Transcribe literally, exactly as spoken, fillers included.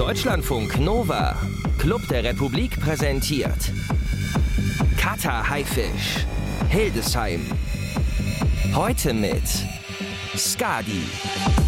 Deutschlandfunk Nova, Club der Republik präsentiert Kata Haifisch, Hildesheim. Heute mit Skadi.